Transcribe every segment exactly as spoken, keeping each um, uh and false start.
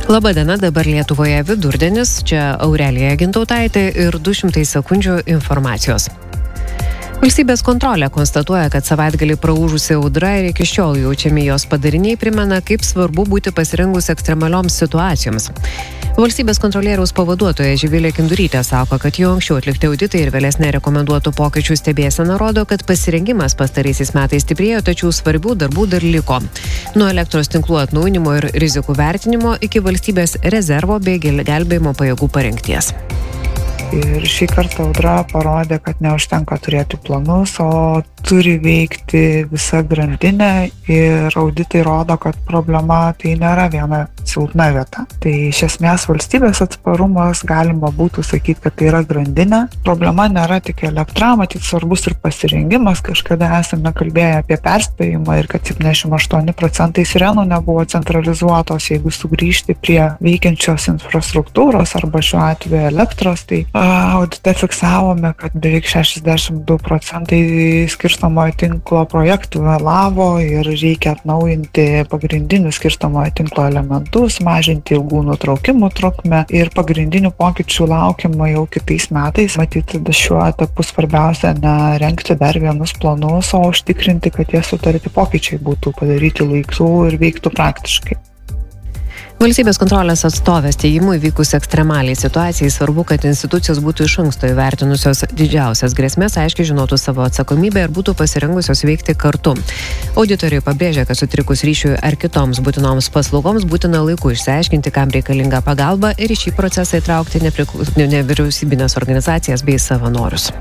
Labadiena, dabar Lietuvoje vidurdienis, čia Aurelija Gintautaitė ir du šimtai sekundžių informacijos. Valstybės kontrolė konstatuoja, kad savaitgalį praūžusi audra ir iki šiol jaučiami jos padariniai primena, kaip svarbu būti pasirengus ekstremalioms situacijoms. Valstybės kontrolieriaus pavaduotoja Živilė Kindurytė sako, kad jau anksčiau atlikti auditai ir vėlesnė rekomenduotų pokyčių stebėsena rodo, kad pasirengimas pastaraisiais metais stiprėjo, tačiau svarbių darbų dar liko. Nuo elektros tinklų atnaujinimo ir rizikų vertinimo iki valstybės rezervo bei gelbėjimo pajėgų parengties. Ir šį kartą audra parodė, kad neužtenka turėti planus, o turi veikti visa grandinė ir auditai rodo, kad problema tai nėra viena silpna vieta. Tai iš esmės valstybės atsparumas galima būtų sakyti, kad tai yra grandinė. Problema nėra tik elektra, matyt svarbus ir pasirengimas. Kažkada esame kalbėję apie perspėjimą ir kad septyniasdešimt aštuoni procentai sirenų nebuvo centralizuotos. Jeigu sugrįžti prie veikiančios infrastruktūros arba šiuo atveju elektros, tai audite fiksavome, kad beveik šešiasdešimt du procentai skirstamojo tinklo projektų vėlavo ir reikia atnaujinti pagrindinius skirstamojo tinklo elementus, mažinti ilgų nutraukimų trukmę ir pagrindinių pokyčių laukiama jau kitais metais. Matyti, šiuo etapu svarbiausia ne rengti dar vienus planus, o užtikrinti, kad tie sutarti pokyčiai būtų padaryti laiku ir veiktų praktiškai. Valstybės kontrolės atstovės teigimu įvykus ekstremaliai situacijai svarbu, kad institucijos būtų iš anksto įvertinusios didžiausias grėsmės, aiškiai žinotų savo atsakomybę ir būtų pasirengusios veikti kartu. Auditoriai pabrėžia, kad sutrikus ryšiui ar kitoms būtinoms paslaugoms būtina laiku išsiaiškinti, kam reikalinga pagalba ir į šį procesą įtraukti nepriklaus... nevyriausybinės organizacijas bei savanorius.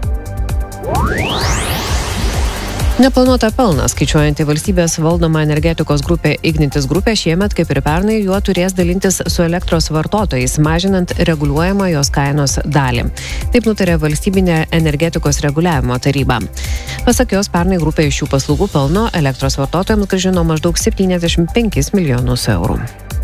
Neplanuota pelną skaičiuojanti valstybės valdoma energetikos grupė Ignitis grupė šiemet, kaip ir pernai, juo turės dalintis su elektros vartotojais, mažinant reguliuojamą jos kainos dalį. Taip nutarė valstybinė energetikos reguliavimo taryba. Pasak jos, pernai grupė iš šių paslaugų pelno elektros vartotojams grąžino maždaug septyniasdešimt penkis milijonus eurų.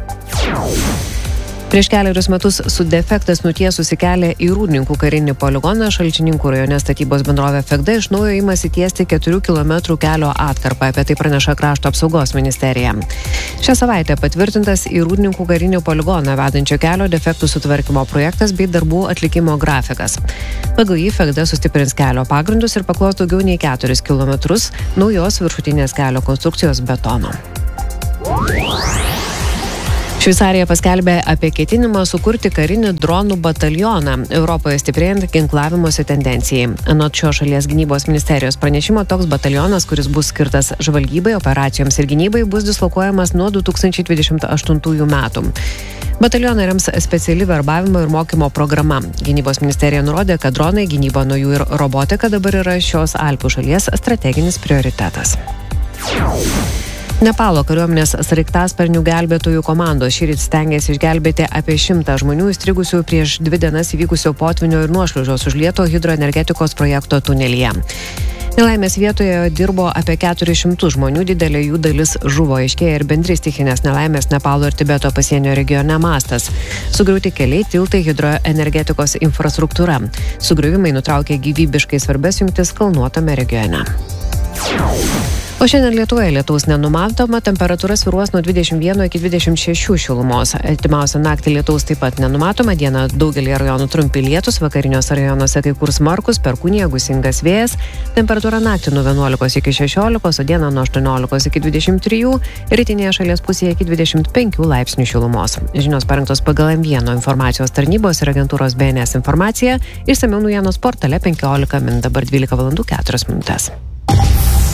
Prieš keliarius metus su defektas nutiesusi kelią į Rūdninkų karinį poligoną Šalčininkų rajone statybos bendrovė Fegda iš naujo imasi tiesti keturių kilometrų kelio atkarpą, apie tai praneša Krašto apsaugos ministerija. Šią savaitę patvirtintas į Rūdninkų karinį poligoną vedančio kelio defektų sutvarkymo projektas bei darbų atlikimo grafikas. Pagal jį Fegda sustiprins kelio pagrindus ir paklos daugiau nei keturis kilometrus naujos viršutinės kelio konstrukcijos betono. Šveicarija paskelbė apie ketinimą sukurti karinį dronų batalioną Europoje stiprėjant ginklavimosi tendencijai. Anot šios šalies gynybos ministerijos pranešimo, toks batalionas, kuris bus skirtas žvalgybai, operacijoms ir gynybai, bus dislokuojamas nuo du tūkstančiai dvidešimt aštuntųjų metų. Batalioną rems speciali verbavimo ir mokymo programa. Gynybos ministerija nurodė, kad dronai, gynyba nuo jų ir robotika dabar yra šios Alpių šalies strateginis prioritetas. Nepalo kariuomenės sraigtasparnių gelbėtojų komandos šįryt stengiasi išgelbėti apie šimtą žmonių įstrigusių prieš dvi dienas įvykusio potvynio ir nuošliaužos užlieto hidroenergetikos projekto tunelyje. Nelaimės vietoje dirbo apie keturis šimtus žmonių, didelė jų dalis žuvo, aiškėja ir bendri stichinės nelaimės Nepalo ir Tibeto pasienio regione mastas. Sugriauti keliai, tiltai, hidroenergetikos infrastruktūra. Sugriuvimai nutraukė gyvybiškai svarbias jungtis kalnuotame regione. O šiandien Lietuvoje lietaus nenumatoma, temperatūra svyruos nuo dvidešimt vieno iki dvidešimt šešių šilumos. Artimiausią naktį lietaus taip pat nenumatoma, dieną daugelį rajonų trumpi lietūs, vakariniuose rajonuose kai kur smarkus, perkūnija, gūsingas vėjas. Temperatūra naktį nuo vienuolikos iki šešiolikos, o dieną nuo aštuoniolikos iki dvidešimt trijų, rytinėje šalies pusėje iki dvidešimt penkių laipsnių šilumos. Žinios parengtos pagal M vieno informacijos tarnybos ir agentūros B N S informaciją, išsamiau naujienos portale penkiolika min, dabar dvylika valandų keturios minutės.